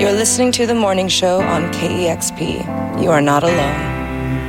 You're listening to The Morning Show on KEXP. You are not alone.